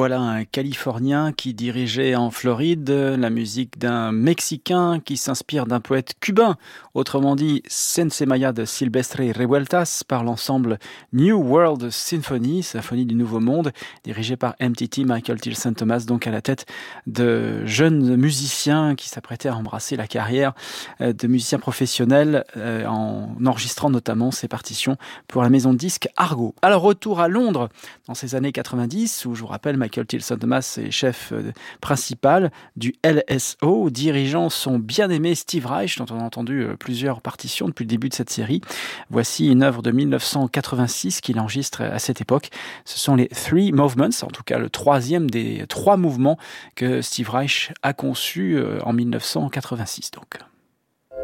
voilà un Californien qui dirigeait en Floride la musique d'un Mexicain qui s'inspire d'un poète cubain, autrement dit Sensemaya de Silvestre Revueltas, par l'ensemble New World Symphony, symphonie du Nouveau Monde, dirigée par MTT, Michael Tilson Thomas, donc à la tête de jeunes musiciens qui s'apprêtaient à embrasser la carrière de musiciens professionnels en enregistrant notamment ses partitions pour la maison de disques Argo. Alors retour à Londres dans ces années 90 où je vous rappelle Michael Tilson Thomas est chef principal du LSO, dirigeant son bien-aimé Steve Reich dont on a entendu plusieurs partitions depuis le début de cette série. Voici une œuvre de 1986 qu'il enregistre à cette époque. Ce sont les Three Movements, en tout cas le troisième des trois mouvements que Steve Reich a conçu en 1986 donc.